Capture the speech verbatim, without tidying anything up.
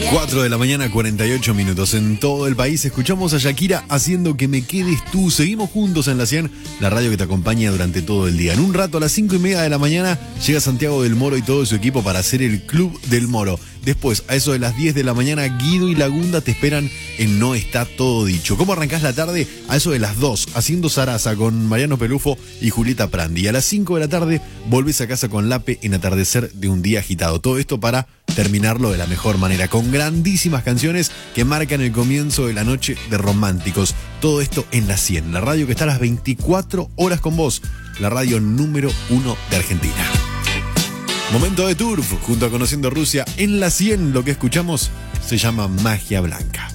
cuatro de la mañana, cuarenta y ocho minutos. En todo el país escuchamos a Shakira haciendo Que me quedes tú. Seguimos juntos en la cien, la radio que te acompaña durante todo el día. En un rato, a las cinco y media de la mañana, llega Santiago del Moro y todo su equipo para hacer el Club del Moro. Después, a eso de las diez de la mañana, Guido y Lagunda te esperan en No Está Todo Dicho. ¿Cómo arrancás la tarde? A eso de las dos, haciendo Zaraza con Mariano Pelufo y Julieta Prandi. Y a las cinco de la tarde, volvés a casa con Lape en Atardecer de un Día Agitado. Todo esto para terminarlo de la mejor manera, con grandísimas canciones que marcan el comienzo de la noche de románticos. Todo esto en la cien, la radio que está a las veinticuatro horas con vos, la radio número uno de Argentina. Momento de Turf, junto a Conociendo Rusia, en la cien, lo que escuchamos se llama Magia Blanca.